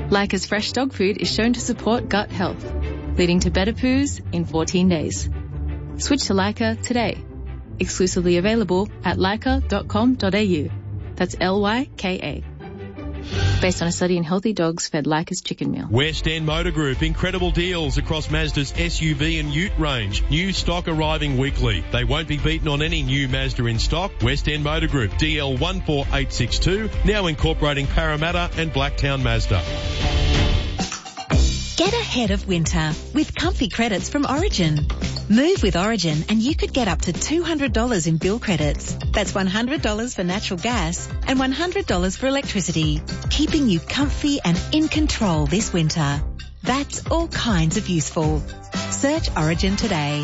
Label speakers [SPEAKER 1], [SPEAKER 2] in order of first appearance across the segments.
[SPEAKER 1] Leica's fresh dog food is shown to support gut health, leading to better poos in 14 days. Switch to Leica today. Exclusively available at leica.com.au. That's Lyka. Based on a study in healthy dogs fed Leica's chicken meal.
[SPEAKER 2] West End Motor Group, incredible deals across Mazda's SUV and Ute range. New stock arriving weekly. They won't be beaten on any new Mazda in stock. West End Motor Group, DL 14862, now incorporating Parramatta and Blacktown Mazda.
[SPEAKER 3] Get ahead of winter with comfy credits from Origin. Move with Origin and you could get up to $200 in bill credits. That's $100 for natural gas and $100 for electricity, keeping you comfy and in control this winter. That's all kinds of useful. Search Origin today.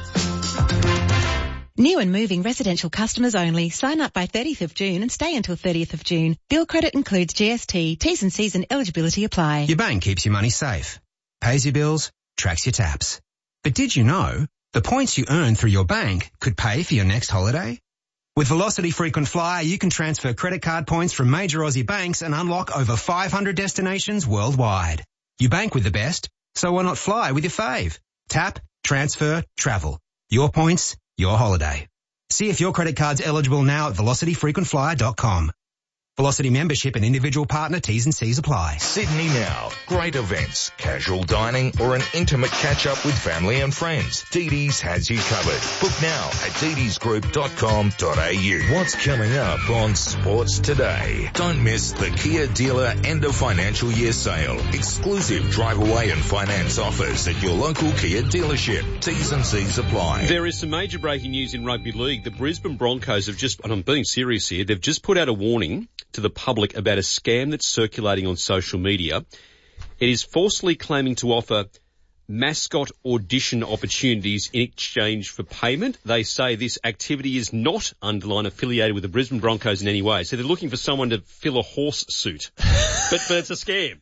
[SPEAKER 3] New and moving residential customers only. Sign up by 30th of June and stay until 30th of June. Bill credit includes GST. T's and C's and eligibility apply.
[SPEAKER 4] Your bank keeps your money safe, pays your bills, tracks your taps. But did you know the points you earn through your bank could pay for your next holiday? With Velocity Frequent Flyer, you can transfer credit card points from major Aussie banks and unlock over 500 destinations worldwide. You bank with the best, so why not fly with your fave? Tap, transfer, travel. Your points, your holiday. See if your credit card's eligible now at velocityfrequentflyer.com. Velocity membership and individual partner T's and C's apply.
[SPEAKER 5] Sydney Now. Great events, casual dining or an intimate catch-up with family and friends. Didi's has you covered. Book now at didisgroup.com.au. What's coming up on Sports Today? Don't miss the Kia Dealer End of Financial Year Sale. Exclusive drive away and finance offers at your local Kia dealership. T's and C's apply.
[SPEAKER 6] There is some major breaking news in rugby league. The Brisbane Broncos have just, and I'm being serious here, they've just put out a warning to the public about a scam that's circulating on social media. It is falsely claiming to offer mascot audition opportunities in exchange for payment. They say this activity is not, underline, affiliated with the Brisbane Broncos in any way. So they're looking for someone to fill a horse suit. but it's a scam.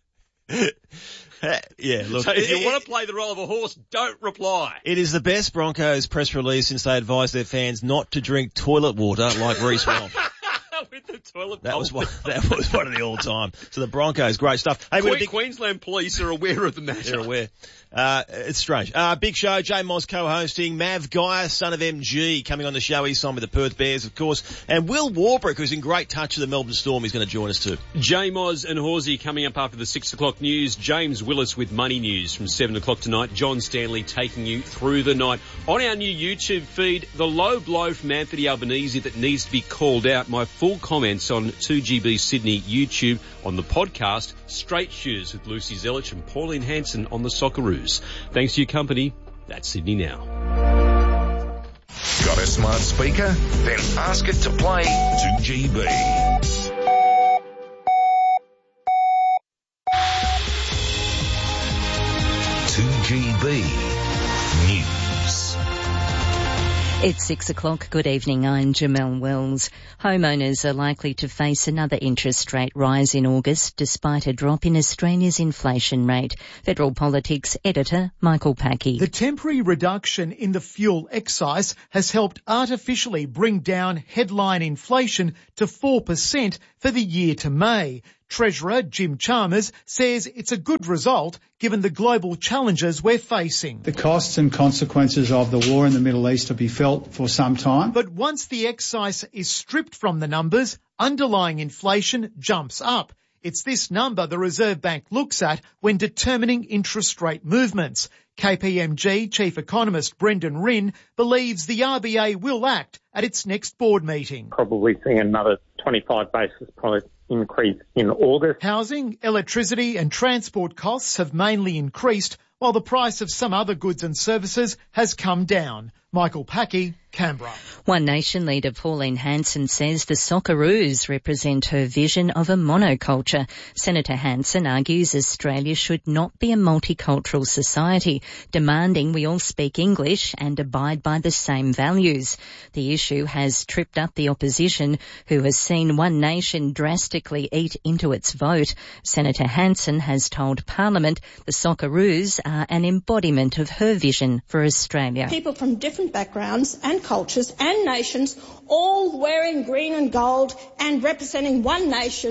[SPEAKER 7] Yeah, look.
[SPEAKER 6] So if you want to play the role of a horse, don't reply.
[SPEAKER 7] It is the best Broncos press release since they advised their fans not to drink toilet water like Reece Walsh.
[SPEAKER 6] With the toilet
[SPEAKER 7] that was one of the all-time. So the Broncos, great stuff. Hey,
[SPEAKER 6] Queensland police are aware of the matter.
[SPEAKER 7] They're aware. It's strange. Big show, Jay Moss co-hosting. Mav Guy, son of MG, coming on the show. He's on with the Perth Bears, of course. And Will Warbrick, who's in great touch with the Melbourne Storm, he's going to join us too.
[SPEAKER 6] Jay Moss and Horsey coming up after the 6 o'clock news. James Willis with Money News from 7 o'clock tonight. John Stanley taking you through the night. On our new YouTube feed, the low blow from Anthony Albanese that needs to be called out. My full comments on 2GB Sydney YouTube, on the podcast Straight Shoes with Lucy Zelich and Pauline Hanson on the Socceroos. Thanks for your company. That's Sydney Now.
[SPEAKER 5] Got a smart speaker? Then ask it to play 2GB. News.
[SPEAKER 3] It's 6 o'clock. Good evening. I'm Jamelle Wells. Homeowners are likely to face another interest rate rise in August despite a drop in Australia's inflation rate. Federal Politics editor Michael Packey.
[SPEAKER 8] The temporary reduction in the fuel excise has helped artificially bring down headline inflation to 4% for the year to May. Treasurer Jim Chalmers says it's a good result given the global challenges we're facing.
[SPEAKER 9] The costs and consequences of the war in the Middle East will be felt for some time.
[SPEAKER 8] But once the excise is stripped from the numbers, underlying inflation jumps up. It's this number the Reserve Bank looks at when determining interest rate movements. KPMG Chief Economist Brendan Rinn believes the RBA will act at its next board meeting.
[SPEAKER 10] Probably seeing another 25 basis points increase in August.
[SPEAKER 8] Housing, electricity and transport costs have mainly increased, while the price of some other goods and services has come down. Michael Packey, Canberra.
[SPEAKER 3] One Nation leader Pauline Hanson says the Socceroos represent her vision of a monoculture. Senator Hanson argues Australia should not be a multicultural society, demanding we all speak English and abide by the same values. The issue has tripped up the opposition, who has seen One Nation drastically eat into its vote. Senator Hanson has told Parliament the Socceroos are an embodiment of her vision for Australia.
[SPEAKER 11] People from different backgrounds and cultures and nations, all wearing green and gold and representing one nation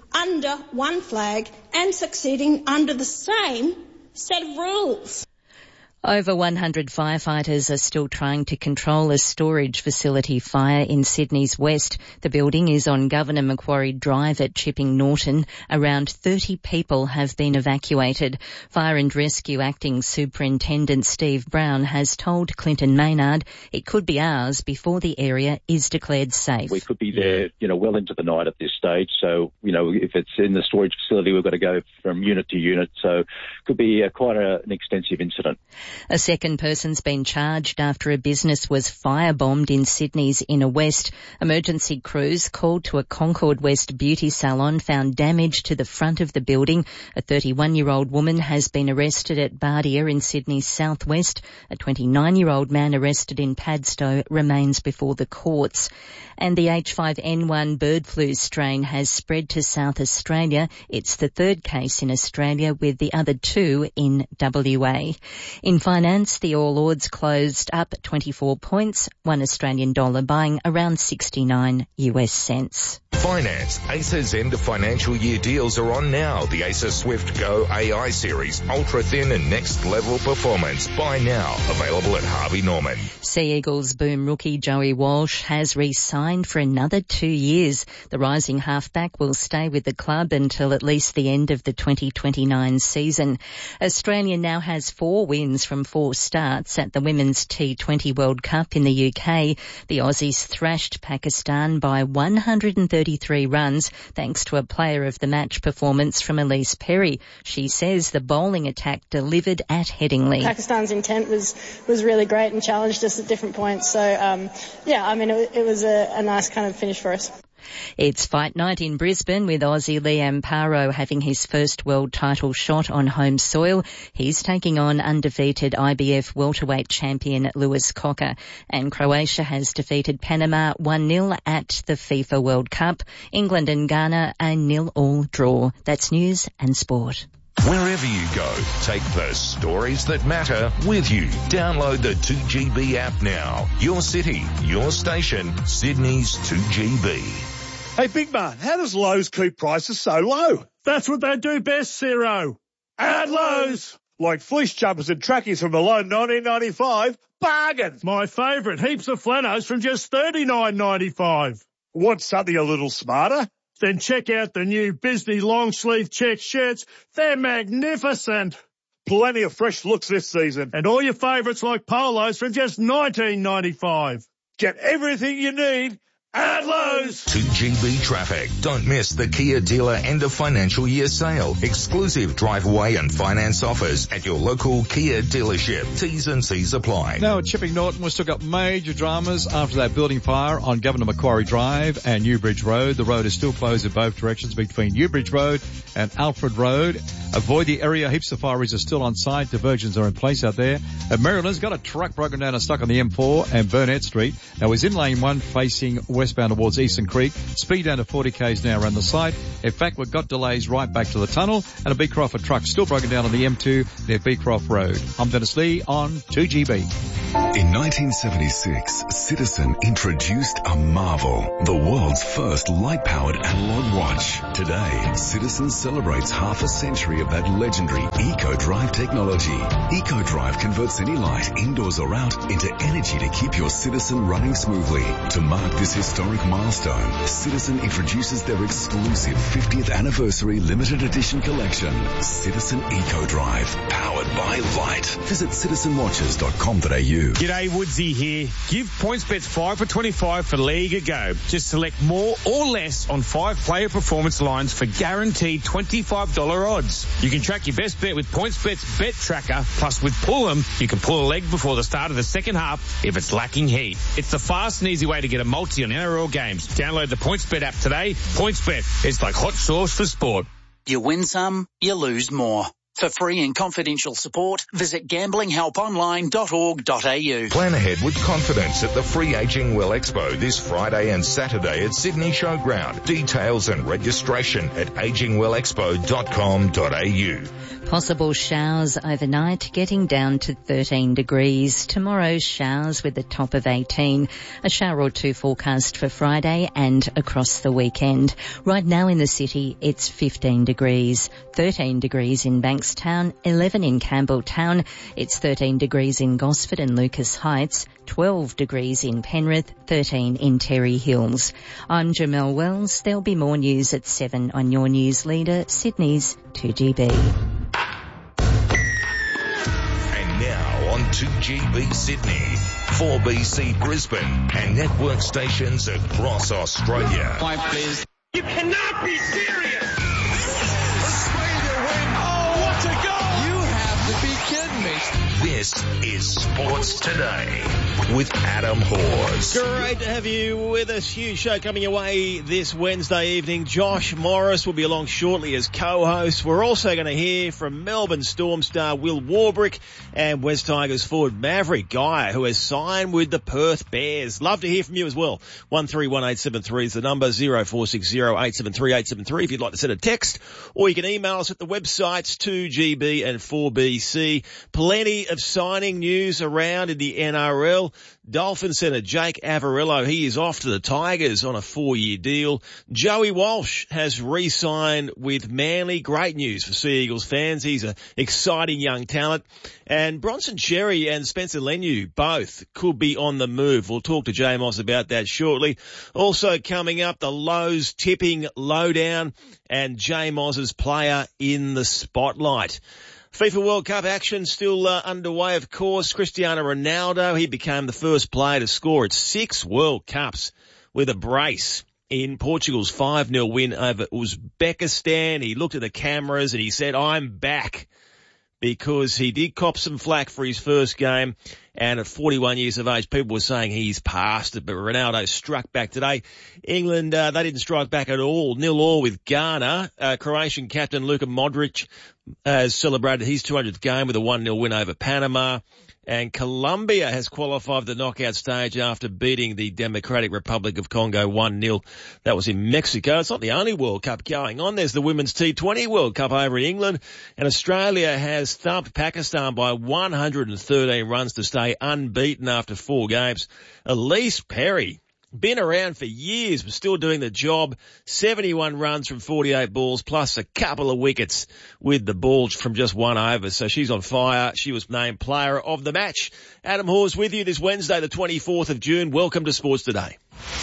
[SPEAKER 11] under one flag and succeeding under the same set of rules.
[SPEAKER 3] Over 100 firefighters are still trying to control a storage facility fire in Sydney's west. The building is on Governor Macquarie Drive at Chipping Norton. Around 30 people have been evacuated. Fire and Rescue Acting Superintendent Steve Brown has told Clinton Maynard it could be hours before the area is declared safe.
[SPEAKER 12] We could be there, well into the night at this stage. So, if it's in the storage facility, we've got to go from unit to unit. So it could be quite an extensive incident.
[SPEAKER 3] A second person's been charged after a business was firebombed in Sydney's inner west. Emergency crews called to a Concord West beauty salon found damage to the front of the building. A 31-year-old woman has been arrested at Bardia in Sydney's southwest. A 29-year-old man arrested in Padstow remains before the courts. And the H5N1 bird flu strain has spread to South Australia. It's the third case in Australia, with the other two in WA. In finance, the All Ords closed up 24 points, $1 Australian dollar buying around 69 US cents.
[SPEAKER 5] Finance. ACER's end of financial year deals are on now. The ACER Swift Go AI series, ultra thin and next level performance. Buy now. Available at Harvey Norman.
[SPEAKER 3] Sea Eagles boom rookie Joey Walsh has re-signed for another 2 years. The rising halfback will stay with the club until at least the end of the 2029 season. Australia now has 4 wins from 4 starts at the Women's T20 World Cup in the UK. The Aussies thrashed Pakistan by 133 runs thanks to a player of the match performance from Elise Perry. She says the bowling attack delivered at Headingley.
[SPEAKER 13] Pakistan's intent was really great and challenged us at different points. So, it was a nice kind of finish for us.
[SPEAKER 3] It's fight night in Brisbane, with Aussie Liam Paro having his first world title shot on home soil. He's taking on undefeated IBF welterweight champion Lewis Cocker. And Croatia has defeated Panama 1-0 at the FIFA World Cup. England and Ghana a 0-0 draw. That's news and sport.
[SPEAKER 5] Wherever you go, take the stories that matter with you. Download the 2GB app now. Your city, your station, Sydney's 2GB.
[SPEAKER 14] Hey, Big Man, how does Lowe's keep prices so low? That's what they do best, Ciro. At Lowe's. Like fleece jumpers and trackies from below $19.95. Bargain. My favourite, heaps of flannels from just $39.95. Want something a little smarter? Then check out the new Bisney long sleeve check shirts. They're magnificent. Plenty of fresh looks this season. And all your favourites like polos from just $19.95. Get everything you need at Lowe's.
[SPEAKER 5] 2GB traffic. Don't miss the Kia dealer end of financial year sale. Exclusive drive away and finance offers at your local Kia dealership. T's and C's apply.
[SPEAKER 15] Now at Chipping Norton, we've still got major dramas after that building fire on Governor Macquarie Drive and Newbridge Road. The road is still closed in both directions between Newbridge Road and Alfred Road. Avoid the area. Heaps of fireys are still on site. Diversions are in place out there. At Maryland's got a truck broken down and stuck on the M4 and Burnett Street. Now he's in lane 1 facing westbound towards Eastern Creek. Speed down to 40 k's now around the site. In fact, we've got delays right back to the tunnel, and a Beecroft truck still broken down on the M2 near Beecroft Road. I'm Dennis Lee on 2GB.
[SPEAKER 16] In 1976, Citizen introduced a marvel, the world's first light-powered analog watch. Today, Citizen celebrates half a century of that legendary EcoDrive technology. EcoDrive converts any light, indoors or out, into energy to keep your Citizen running smoothly. To mark this historic milestone, Citizen introduces their exclusive 50th anniversary limited edition collection, Citizen EcoDrive, powered by light. Visit citizenwatches.com.au.
[SPEAKER 17] G'day, Woodsy here. Give PointsBet 5 for 25 for League a go. Just select more or less on 5 player performance lines for guaranteed $25 odds. You can track your best bet with PointsBet's Bet Tracker, plus with Pull'em, you can pull a leg before the start of the second half if it's lacking heat. It's the fast and easy way to get a multi on NRL games. Download the PointsBet app today. PointsBet, it's like hot sauce for sport.
[SPEAKER 18] You win some, you lose more. For free and confidential support, visit gamblinghelponline.org.au.
[SPEAKER 5] Plan ahead with confidence at the Free Aging Well Expo this Friday and Saturday at Sydney Showground. Details and registration at agingwellexpo.com.au.
[SPEAKER 3] Possible showers overnight, getting down to 13 degrees. Tomorrow, showers with a top of 18. A shower or two forecast for Friday and across the weekend. Right now in the city, it's 15 degrees. 13 degrees in Bankstown, 11 in Campbelltown. It's 13 degrees in Gosford and Lucas Heights. 12 degrees in Penrith, 13 in Terry Hills. I'm Jamelle Wells. There'll be more news at 7 on your news leader, Sydney's 2GB.
[SPEAKER 5] And now on 2GB Sydney, 4BC Brisbane, and network stations across Australia.
[SPEAKER 19] You cannot be serious! Australia win! Oh, what a goal! You have to be kidding me!
[SPEAKER 5] This is Sports Today with Adam Hawes.
[SPEAKER 7] Great to have you with us. Huge show coming your way this Wednesday evening. Josh Morris will be along shortly as co-host. We're also going to hear from Melbourne Storm star Will Warbrick and West Tigers forward Maverick Guy, who has signed with the Perth Bears. Love to hear from you as well. 131873 is the number, 0460 873 873 if you'd like to send a text, or you can email us at the websites 2GB and 4BC. Plenty of signing news around in the NRL. Dolphin centre Jake Averillo, he is off to the Tigers on a 4-year deal. Joey Walsh has re-signed with Manly. Great news for Sea Eagles fans. He's an exciting young talent. And Bronson Xerri and Spencer Leniu both could be on the move. We'll talk to J Moss about that shortly. Also coming up, the Lowe's tipping lowdown and J Moss's player in the spotlight. FIFA World Cup action still underway, of course. Cristiano Ronaldo, he became the first player to score at 6 World Cups with a brace in Portugal's 5-0 win over Uzbekistan. He looked at the cameras and he said, "I'm back," because he did cop some flack for his first game. And at 41 years of age, people were saying he's past it, but Ronaldo struck back today. England, they didn't strike back at all. 0-0 with Ghana. Croatian captain Luka Modric has celebrated his 200th game with a 1-0 win over Panama. And Colombia has qualified for the knockout stage after beating the Democratic Republic of Congo 1-0. That was in Mexico. It's not the only World Cup going on. There's the Women's T20 World Cup over in England. And Australia has thumped Pakistan by 113 runs to stay unbeaten after 4 games. Elise Perry, been around for years, but still doing the job. 71 runs from 48 balls, plus a couple of wickets with the ball from just 1 over. So she's on fire. She was named player of the match. Adam Hawes with you this Wednesday, the 24th of June. Welcome to Sports Today.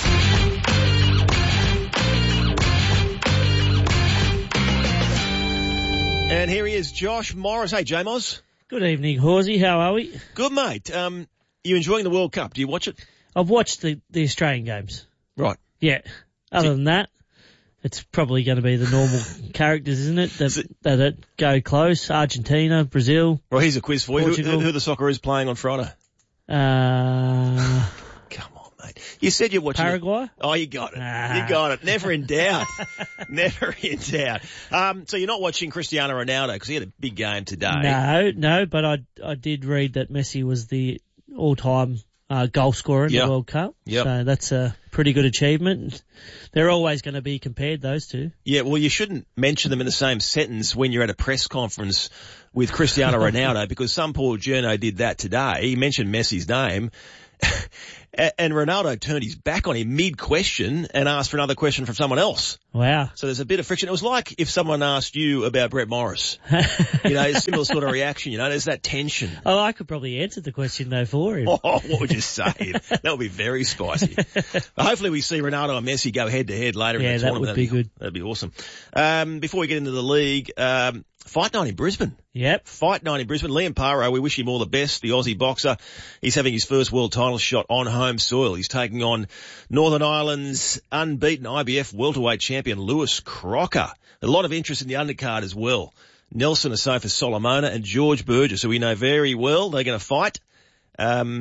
[SPEAKER 7] And here he is, Josh Morris. Hey, J-Moz.
[SPEAKER 20] Good evening, Horsey. How are we?
[SPEAKER 7] Good, mate. You enjoying the World Cup? Do you watch it?
[SPEAKER 20] I've watched the Australian games.
[SPEAKER 7] Right.
[SPEAKER 20] Yeah. Other than that, it's probably going to be the normal characters, isn't it, that go close. Argentina, Brazil.
[SPEAKER 7] Well, here's a quiz for you. Who the Socceroos playing on Friday? Come on, mate. You said you're watching
[SPEAKER 20] Paraguay?
[SPEAKER 7] Oh, you got it. You got it. Never in doubt. Never in doubt. So you're not watching Cristiano Ronaldo because he had a big game today.
[SPEAKER 20] No, but I did read that Messi was the all-time goal scorer in the World Cup.
[SPEAKER 7] Yep.
[SPEAKER 20] So that's a pretty good achievement. They're always going to be compared, those two.
[SPEAKER 7] Yeah, well, you shouldn't mention them in the same sentence when you're at a press conference with Cristiano Ronaldo, because some poor journo did that today. He mentioned Messi's name. And Ronaldo turned his back on him mid-question and asked for another question from someone else.
[SPEAKER 20] Wow.
[SPEAKER 7] So there's a bit of friction. It was like if someone asked you about Brett Morris. Similar sort of reaction, there's that tension.
[SPEAKER 20] Oh, I could probably answer the question, though, for him.
[SPEAKER 7] Oh, what would you say? That would be very spicy. But hopefully we see Ronaldo and Messi go head-to-head later in the tournament.
[SPEAKER 20] Yeah, that would be good.
[SPEAKER 7] That'd be awesome. Before we get into the league, Fight Night in Brisbane.
[SPEAKER 20] Yep.
[SPEAKER 7] Fight Night in Brisbane. Liam Paro, we wish him all the best, the Aussie boxer. He's having his first world title shot on home soil. He's taking on Northern Ireland's unbeaten IBF welterweight champion Lewis Crocker. A lot of interest in the undercard as well. Nelson Asofa Solomona and George Burgess, who we know very well. They're going to fight.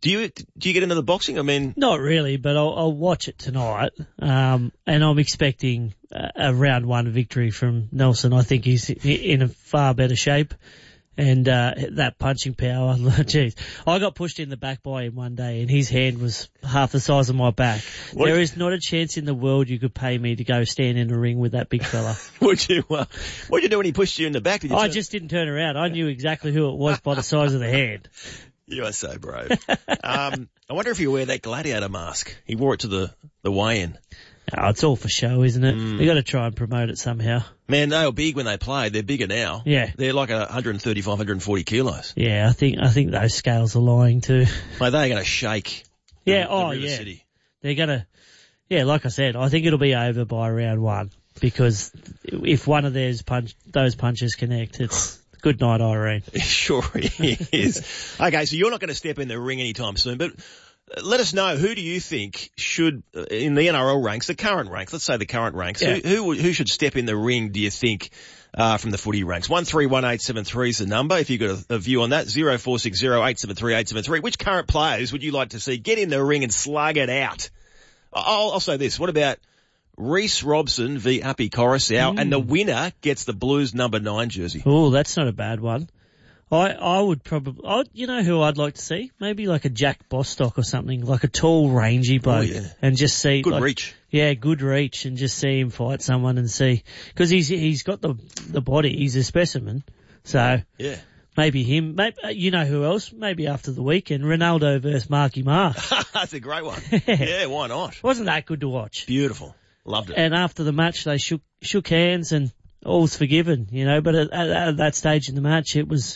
[SPEAKER 7] Do you get into the boxing? I mean,
[SPEAKER 20] not really, but I'll watch it tonight. And I'm expecting a round one victory from Nelson. I think he's in a far better shape. And that punching power, geez. I got pushed in the back by him one day and his hand was half the size of my back. There is not a chance in the world you could pay me to go stand in a ring with that big fella.
[SPEAKER 7] What'd you do when he pushed you in the back?
[SPEAKER 20] I just didn't turn around. I knew exactly who it was by the size of the hand.
[SPEAKER 7] You are so brave. I wonder if you wear that gladiator mask. He wore it to the weigh-in.
[SPEAKER 20] Oh, it's all for show, isn't it? You got to try and promote it somehow.
[SPEAKER 7] Man, they were big when they played. They're bigger now.
[SPEAKER 20] Yeah.
[SPEAKER 7] They're like 135, 140 kilos.
[SPEAKER 20] Yeah, I think those scales are lying too.
[SPEAKER 7] Mate, they're going to shake.
[SPEAKER 20] Yeah,
[SPEAKER 7] the River
[SPEAKER 20] yeah.
[SPEAKER 7] City.
[SPEAKER 20] They're going to, yeah, like I said, I think it'll be over by round one because if one of those punches connect, it's good night, Irene.
[SPEAKER 7] Sure is. Okay, so you're not going to step in the ring anytime soon, but let us know, who do you think should, in the NRL ranks, the current ranks, let's say the current ranks, who should step in the ring, do you think, from the footy ranks? 131873 is the number. If you've got a view on that, 0460 873 873. Which current players would you like to see get in the ring and slug it out? I'll say this. What about Reece Robson v. Api Coruscant, and the winner gets the Blues number 9 jersey?
[SPEAKER 20] Oh, that's not a bad one. I would probably, you know who I'd like to see? Maybe like a Jack Bostock or something, like a tall, rangy bloke.
[SPEAKER 7] Oh, yeah.
[SPEAKER 20] And just see.
[SPEAKER 7] Good reach.
[SPEAKER 20] Yeah, good reach, and just see him fight someone and see. Because he's got the body, he's a specimen. So.
[SPEAKER 7] Yeah.
[SPEAKER 20] Maybe him. Maybe, you know who else? Maybe after the weekend, Ronaldo versus Marky Mark.
[SPEAKER 7] That's a great one. Yeah, why not?
[SPEAKER 20] Wasn't that good to watch?
[SPEAKER 7] Beautiful. Loved it.
[SPEAKER 20] And after the match, they shook hands and all's forgiven, you know, but at that stage in the match, it was,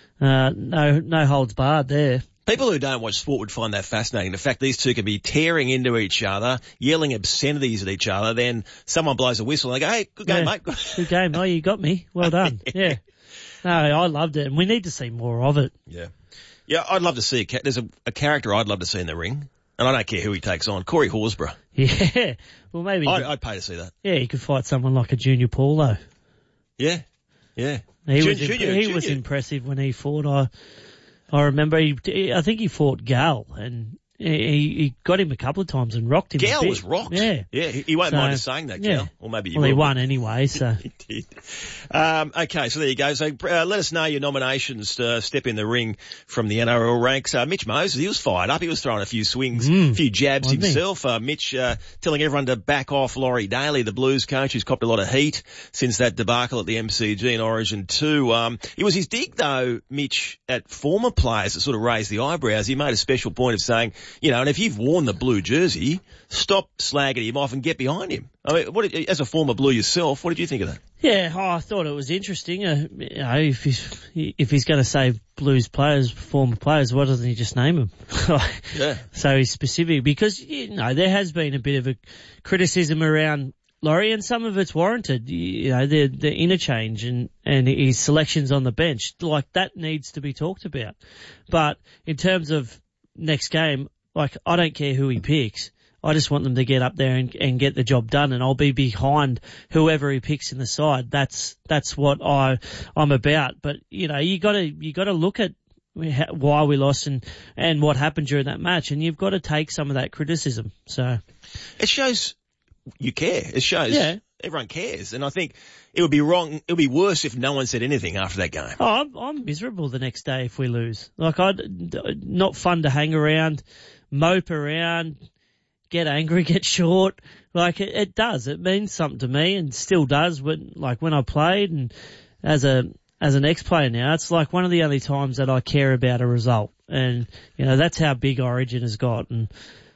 [SPEAKER 20] no holds barred there.
[SPEAKER 7] People who don't watch sport would find that fascinating. The fact these two can be tearing into each other, yelling obscenities at each other, then someone blows a whistle and they go, hey, good game, mate.
[SPEAKER 20] Good game. Oh, you got me. Well done. Yeah. No, I loved it, and we need to see more of it.
[SPEAKER 7] Yeah. Yeah, I'd love to see there's a character I'd love to see in the ring, and I don't care who he takes on. Corey Horsburgh.
[SPEAKER 20] Yeah. Well, maybe.
[SPEAKER 7] I'd pay to see that.
[SPEAKER 20] Yeah, he could fight someone like a Junior Paulo.
[SPEAKER 7] Yeah. Yeah.
[SPEAKER 20] He was impressive when he fought. I remember I think he fought Gal, and he got him a couple of times and rocked him.
[SPEAKER 7] Gal was rocked.
[SPEAKER 20] Yeah.
[SPEAKER 7] Yeah, he won't mind us saying that, Gal.
[SPEAKER 20] Yeah.
[SPEAKER 7] Or maybe
[SPEAKER 20] he won anyway, so.
[SPEAKER 7] He did. Okay, so there you go. So let us know your nominations to step in the ring from the NRL ranks. Mitch Moses, he was fired up. He was throwing a few swings, a few jabs himself. Mitch telling everyone to back off Laurie Daly, the Blues coach, who's copped a lot of heat since that debacle at the MCG in Origin 2. It was his dig, though, Mitch, at former players that sort of raised the eyebrows. He made a special point of saying, you know, and if you've worn the blue jersey, stop slagging him off and get behind him. I mean, as a former Blue yourself, what did you think of that?
[SPEAKER 20] Yeah, I thought it was interesting. You know, if he's going to say Blues players, former players, why doesn't he just name them?
[SPEAKER 7] Yeah.
[SPEAKER 20] So he's specific because, you know, there has been a bit of a criticism around Laurie, and some of it's warranted. You know, the interchange and his selections on the bench, like that needs to be talked about. But in terms of next game, like I don't care who he picks. I just want them to get up there and get the job done, and I'll be behind whoever he picks in the side. That's what I'm about. But you know, you got to look at why we lost and what happened during that match, and you've got to take some of that criticism. So
[SPEAKER 7] it shows you care. It shows everyone cares, and I think it would be wrong. It would be worse if no one said anything after that game.
[SPEAKER 20] Oh, I'm miserable the next day if we lose. Like not fun to hang around, mope around. Get angry, get short. Like it does. It means something to me and still does. When I played and as an ex-player now, it's like one of the only times that I care about a result. And, you know, that's how big Origin has got. And,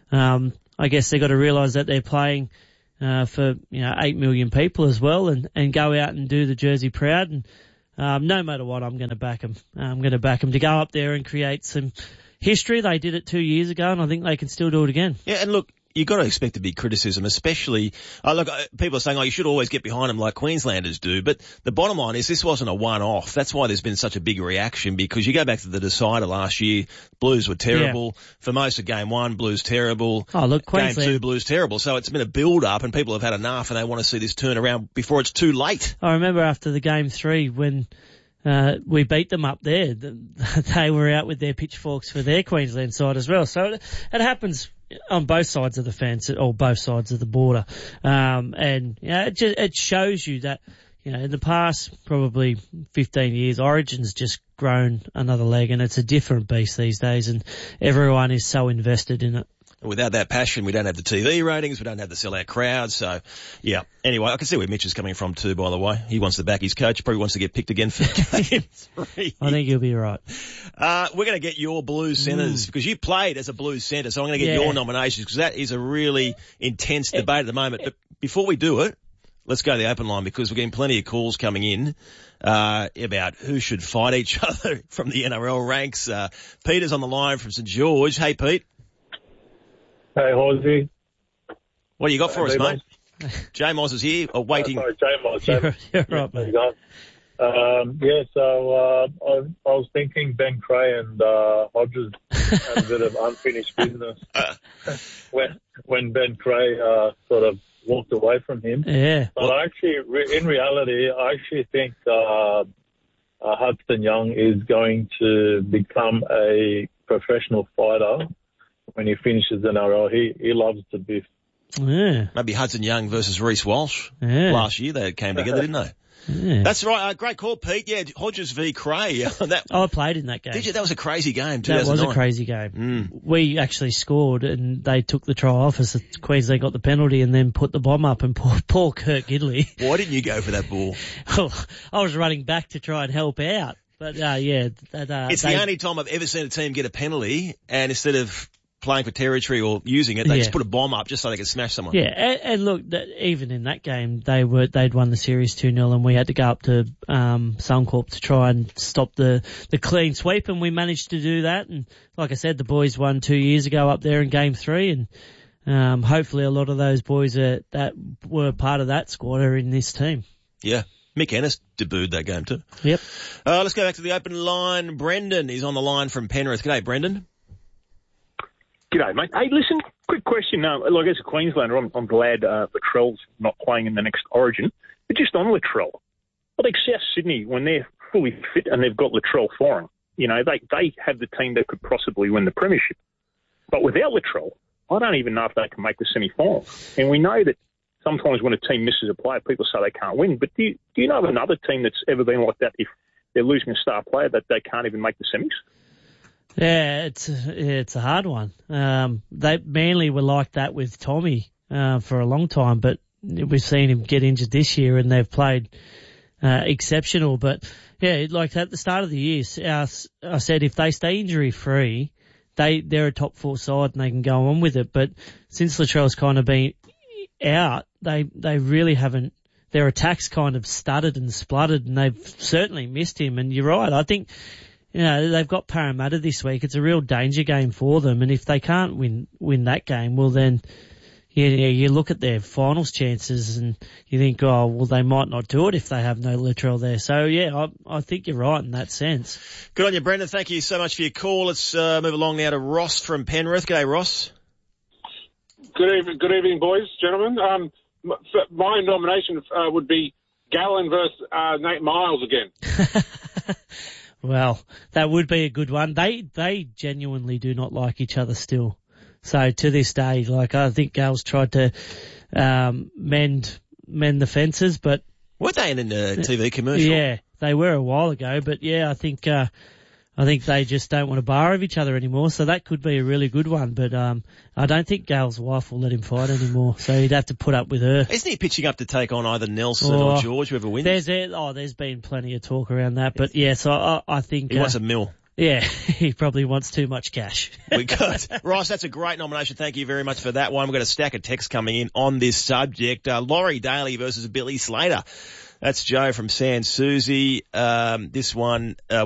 [SPEAKER 20] I guess they've got to realise that they're playing, for, 8 million people as well and go out and do the jersey proud. And, no matter what, I'm going to back them. I'm going to back them to go up there and create some history. They did it 2 years ago, and I think they can still do it again.
[SPEAKER 7] Yeah, and look, you've got to expect a big criticism, especially, people are saying, you should always get behind them like Queenslanders do, but the bottom line is this wasn't a one-off. That's why there's been such a big reaction, because you go back to the decider last year, Blues were terrible. Yeah. For most of game one, Blues terrible.
[SPEAKER 20] Oh, look, Queensland.
[SPEAKER 7] Game two, Blues terrible. So it's been a build-up and people have had enough and they want to see this turn around before it's too late.
[SPEAKER 20] I remember after the game 3 when we beat them up there. They were out with their pitchforks for their Queensland side as well. So it happens on both sides of the fence, or both sides of the border. And it shows you that, in the past probably 15 years, Origin's just grown another leg, and it's a different beast these days, and everyone is so invested in it.
[SPEAKER 2] Without that passion, we don't have the TV ratings, we don't have the sellout crowds, so, yeah. Anyway, I can see where Mitch is coming from too, by the way. He wants to back his coach, probably wants to get picked again for game 3.
[SPEAKER 20] I think you'll be right.
[SPEAKER 2] We're going to get your Blues centres, because you played as a Blues centre, so I'm going to get your nominations, because that is a really intense debate at the moment. But before we do it, let's go to the open line, because we're getting plenty of calls coming in about who should fight each other from the NRL ranks. Peter's on the line from St George. Hey, Pete.
[SPEAKER 21] Hey, Horsey.
[SPEAKER 2] What do you got for us, mate? Jay Moss is here, waiting.
[SPEAKER 21] Sorry, Jay Moss.
[SPEAKER 20] You're right, mate.
[SPEAKER 21] So I was thinking Ben Creagh and Hodges had a bit of unfinished business when Ben Creagh sort of walked away from him.
[SPEAKER 20] Yeah.
[SPEAKER 21] But in reality, I actually think Hudson Young is going to become a professional fighter when he finishes the NRL. He loves the biff.
[SPEAKER 20] Yeah.
[SPEAKER 2] Maybe Hudson Young versus Reece Walsh.
[SPEAKER 20] Yeah.
[SPEAKER 2] Last year they came together, didn't they?
[SPEAKER 20] Yeah.
[SPEAKER 2] That's right. Great call, Pete. Yeah, Hodges v. Creagh.
[SPEAKER 20] I played in that game.
[SPEAKER 2] Did you? That was a crazy game, 2009.
[SPEAKER 20] That was a crazy game. We actually scored, and they took the try off us. Queensland got the penalty and then put the bomb up, and poor Kurt Gidley.
[SPEAKER 2] Why didn't you go for that ball?
[SPEAKER 20] Well, I was running back to try and help out. But,
[SPEAKER 2] it's the only time I've ever seen a team get a penalty, and instead of playing for territory or using it, they just put a bomb up just so they could smash someone.
[SPEAKER 20] Yeah, and look, even in that game, they'd won the series 2-0, and we had to go up to Suncorp to try and stop the clean sweep, and we managed to do that. And like I said, the boys won 2 years ago up there in Game 3, and hopefully a lot of those boys that were part of that squad are in this team.
[SPEAKER 2] Yeah. Mick Ennis debuted that game too.
[SPEAKER 20] Yep.
[SPEAKER 2] Let's go back to the open line. Brendan is on the line from Penrith. G'day, Brendan.
[SPEAKER 22] G'day, mate. Hey, listen, quick question. Like, as a Queenslander, I'm glad Latrell's not playing in the next Origin. But just on Latrell, I think South Sydney, when they're fully fit and they've got Latrell firing, they have the team that could possibly win the premiership. But without Latrell, I don't even know if they can make the semi-final. And we know that sometimes when a team misses a player, people say they can't win. But do you know of another team that's ever been like that if they're losing a star player that they can't even make the semis?
[SPEAKER 20] Yeah, it's a hard one. Manly were like that with Tommy for a long time, but we've seen him get injured this year, and they've played exceptional. But yeah, like at the start of the year, I said if they stay injury free, they're a top 4 side and they can go on with it. But since Latrell's kind of been out, they really haven't. Their attack's kind of stuttered and spluttered, and they've certainly missed him. And you're right, I think. They've got Parramatta this week. It's a real danger game for them, and if they can't win that game, well then, you look at their finals chances and you think, oh, well, they might not do it if they have no Latrell there. So yeah, I think you're right in that sense.
[SPEAKER 2] Good on you, Brendan. Thank you so much for your call. Let's move along now to Ross from Penrith. G'day, Ross.
[SPEAKER 23] Good evening, boys, gentlemen. My nomination would be Gallen versus Nate Miles again.
[SPEAKER 20] Well, that would be a good one. They genuinely do not like each other still. So to this day, I think Gales tried to mend the fences, but
[SPEAKER 2] weren't they in a TV commercial?
[SPEAKER 20] Yeah, they were a while ago. But yeah, I think they just don't want to bar of each other anymore. So that could be a really good one. But I don't think Gale's wife will let him fight anymore. So he'd have to put up with her.
[SPEAKER 2] Isn't he pitching up to take on either Nelson or George, whoever wins?
[SPEAKER 20] There's been plenty of talk around that. But yeah, so I think
[SPEAKER 2] he wants a mill.
[SPEAKER 20] Yeah, he probably wants too much cash.
[SPEAKER 2] We got Ross. That's a great nomination. Thank you very much for that one. We've got a stack of texts coming in on this subject. Laurie Daly versus Billy Slater. That's Joe from Sans Souci. This one.